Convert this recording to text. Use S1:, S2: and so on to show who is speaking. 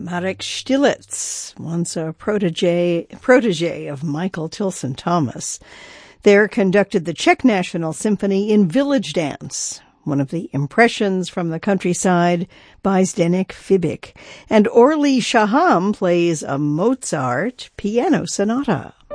S1: Marek Stilitz, once a protege of Michael Tilson Thomas, there conducted the Czech National Symphony in Village Dance, one of the impressions from the countryside by Zdeněk Fibik. And Orly Shaham plays a Mozart piano sonata.